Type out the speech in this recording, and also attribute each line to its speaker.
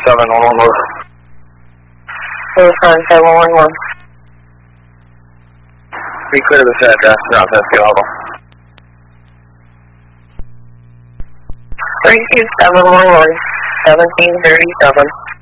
Speaker 1: 711.
Speaker 2: Tucson 711.
Speaker 1: Be clear of this address, Southwest Level.
Speaker 2: 32711, 1737.